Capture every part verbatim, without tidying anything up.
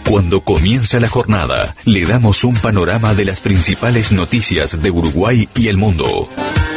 Cuando comienza la jornada, le damos un panorama de las principales noticias de Uruguay y el mundo.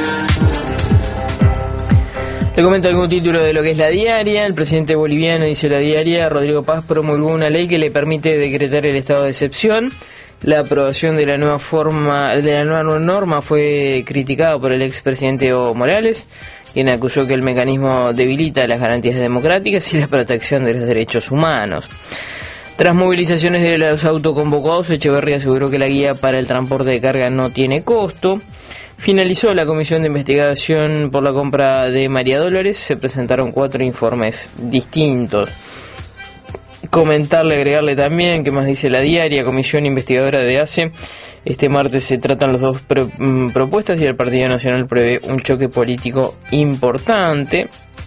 Le comento algún título de lo que es La Diaria. El presidente boliviano, dice La Diaria, Rodrigo Paz promulgó una ley que le permite decretar el estado de excepción. La aprobación de la nueva forma, de la nueva norma fue criticada por el expresidente Evo Morales, quien acusó que el mecanismo debilita las garantías democráticas y la protección de los derechos humanos. Tras movilizaciones de los autoconvocados, Echeverría aseguró que la guía para el transporte de carga no tiene costo. Finalizó la comisión de investigación por la compra de María Dolores. Se presentaron cuatro informes distintos. Comentarle, agregarle también, que más dice La Diaria, comisión investigadora de A C E. Este martes se tratan las dos pro, mm, propuestas y el Partido Nacional prevé un choque político importante.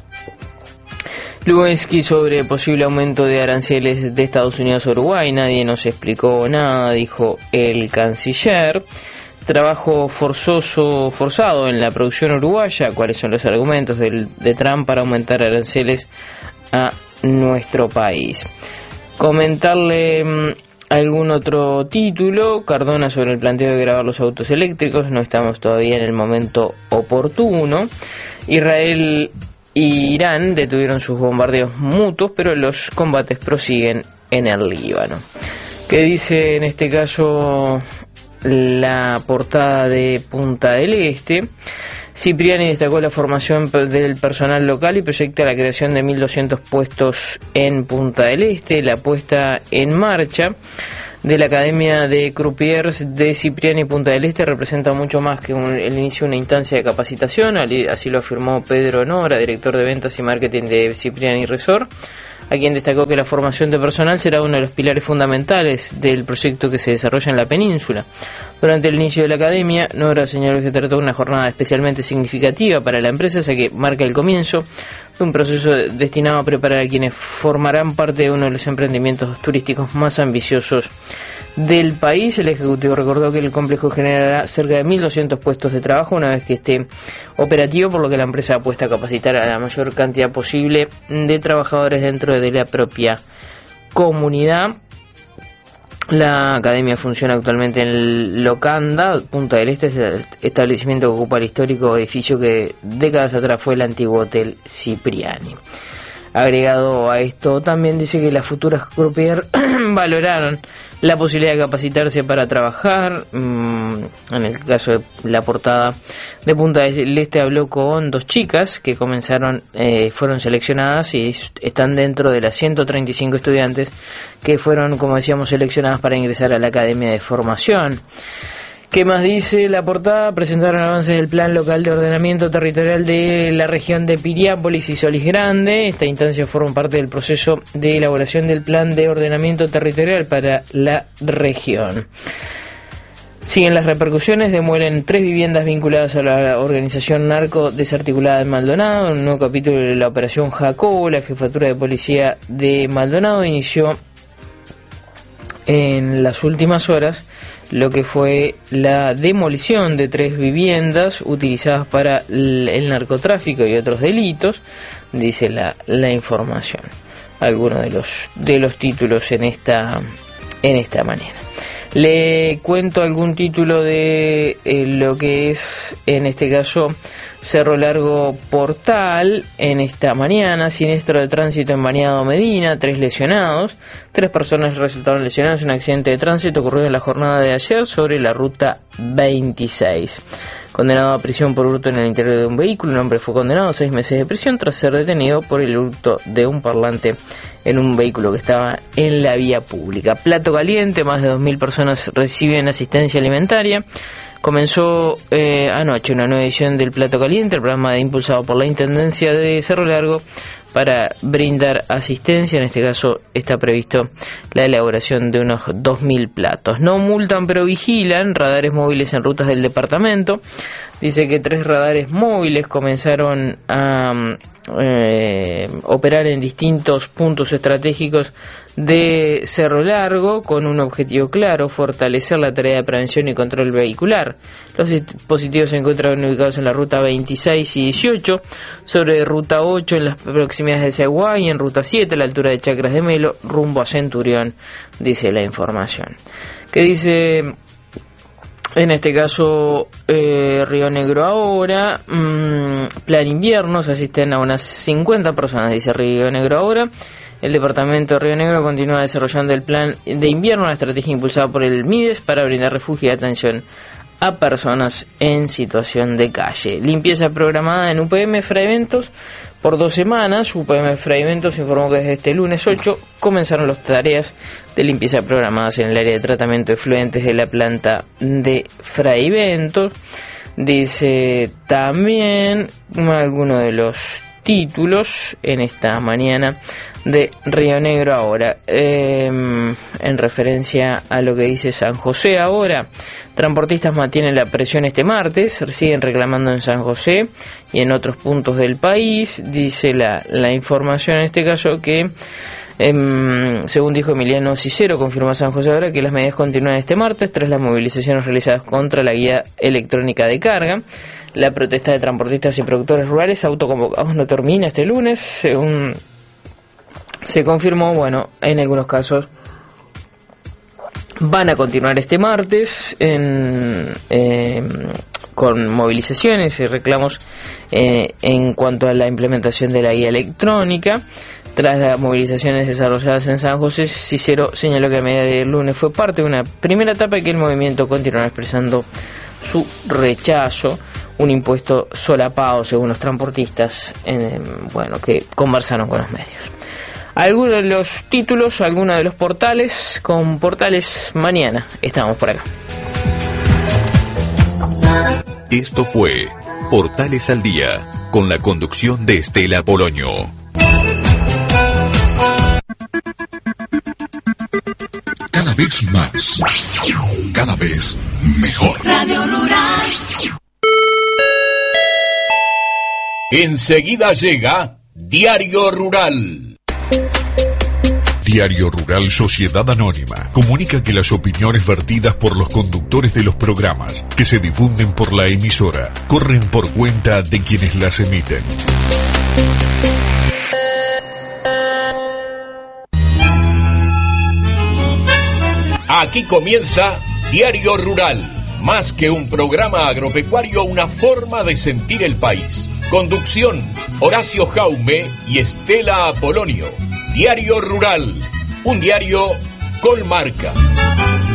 Lubensky sobre posible aumento de aranceles de Estados Unidos a Uruguay. Nadie nos explicó nada, dijo el canciller. Trabajo forzoso, forzado en la producción uruguaya. ¿Cuáles son los argumentos del, de Trump para aumentar aranceles a nuestro país? Comentarle mmm, algún otro título. Cardona sobre el planteo de grabar los autos eléctricos. No estamos todavía en el momento oportuno. Israel y Irán detuvieron sus bombardeos mutuos, pero los combates prosiguen en el Líbano. ¿Qué dice en este caso la portada de Punta del Este? Cipriani destacó la formación del personal local y proyecta la creación de mil doscientos puestos en Punta del Este. La puesta en marcha de la Academia de Croupiers de Cipriani Punta del Este representa mucho más que un, el inicio de una instancia de capacitación. Así lo afirmó Pedro Nora, director de ventas y marketing de Cipriani Resort, a quien destacó que la formación de personal será uno de los pilares fundamentales del proyecto que se desarrolla en la península. Durante el inicio de la academia, Nora señaló que se trató de una jornada especialmente significativa para la empresa, ya que marca el comienzo de un proceso destinado a preparar a quienes formarán parte de uno de los emprendimientos turísticos más ambiciosos del país. El ejecutivo recordó que el complejo generará cerca de mil doscientos puestos de trabajo una vez que esté operativo, por lo que la empresa apuesta a capacitar a la mayor cantidad posible de trabajadores dentro de la propia comunidad. La academia funciona actualmente en el Locanda, Punta del Este, es el establecimiento que ocupa el histórico edificio que décadas atrás fue el antiguo Hotel Cipriani. Agregado a esto, también dice que las futuras croupiers valoraron la posibilidad de capacitarse para trabajar. En el caso de la portada de Punta del Este, habló con dos chicas que comenzaron, eh, fueron seleccionadas y están dentro de las ciento treinta y cinco estudiantes que fueron, como decíamos, seleccionadas para ingresar a la Academia de Formación. ¿Qué más dice la portada? Presentaron avances del Plan Local de Ordenamiento Territorial de la región de Piriápolis y Solís Grande. Esta instancia forma parte del proceso de elaboración del Plan de Ordenamiento Territorial para la región. Siguen las repercusiones, demuelen tres viviendas vinculadas a la organización narco desarticulada en Maldonado. Un nuevo capítulo de la operación Jacobo. La jefatura de policía de Maldonado inició en las últimas horas lo que fue la demolición de tres viviendas utilizadas para el narcotráfico y otros delitos, dice la, la información. Algunos de los de los títulos en esta en esta mañana. Le cuento algún título de eh, lo que es, en este caso, Cerro Largo Portal. En esta mañana, siniestro de tránsito en Bañado Medina, tres lesionados. Tres personas resultaron lesionadas en un accidente de tránsito ocurrido en la jornada de ayer sobre la ruta veintiséis. Condenado a prisión por hurto en el interior de un vehículo, un hombre fue condenado a seis meses de prisión tras ser detenido por el hurto de un parlante en un vehículo que estaba en la vía pública. Plato caliente, más de dos mil personas reciben asistencia alimentaria. Comenzó eh, anoche una nueva edición del Plato Caliente, el programa impulsado por la Intendencia de Cerro Largo para brindar asistencia. En este caso está previsto la elaboración de unos dos mil platos. No multan pero vigilan, radares móviles en rutas del departamento. Dice que tres radares móviles comenzaron a eh, operar en distintos puntos estratégicos de Cerro Largo con un objetivo claro: fortalecer la tarea de prevención y control vehicular. Los dispositivos se encuentran ubicados en la ruta veintiséis y dieciocho, sobre ruta ocho en las próximas proximidades de Zaguay, en Ruta siete, a la altura de Chacras de Melo, rumbo a Centurión, dice la información. ¿Qué dice en este caso eh, Río Negro ahora? Mmm, plan invierno, se asisten a unas cincuenta personas, dice Río Negro ahora. El departamento de Río Negro continúa desarrollando el plan de invierno, una estrategia impulsada por el MIDES para brindar refugio y atención a personas en situación de calle. Limpieza programada en U P M Fraiventos por dos semanas. U P M Fraiventos informó que desde este lunes ocho comenzaron las tareas de limpieza programadas en el área de tratamiento de efluentes de la planta de Fraiventos. Dice también algunos de los títulos en esta mañana de Río Negro ahora, eh, en referencia a lo que dice San José ahora. Transportistas mantienen la presión este martes, siguen reclamando en San José y en otros puntos del país. Dice la, la información en este caso que, eh, según dijo Emiliano Cicero, confirmó San José ahora que las medidas continúan este martes tras las movilizaciones realizadas contra la guía electrónica de carga. La protesta de transportistas y productores rurales autoconvocados no termina este lunes, según se confirmó. Bueno, en algunos casos van a continuar este martes en, eh, con movilizaciones y reclamos eh, en cuanto a la implementación de la guía electrónica. Tras las movilizaciones desarrolladas en San José, Cicero señaló que a medida del lunes fue parte de una primera etapa y que el movimiento continuará expresando su rechazo, un impuesto solapado según los transportistas, eh, bueno, que conversaron con los medios. Algunos de los títulos, algunos de los portales, con Portales mañana. Estamos por acá. Esto fue Portales al Día, con la conducción de Estela Poloño. Cada vez más, cada vez mejor. Radio Rural. Enseguida llega Diario Rural. Diario Rural Sociedad Anónima comunica que las opiniones vertidas por los conductores de los programas que se difunden por la emisora corren por cuenta de quienes las emiten. Aquí comienza Diario Rural, más que un programa agropecuario, una forma de sentir el país. Conducción, Horacio Jaume y Estela Apolonio. Diario Rural, un diario con marca.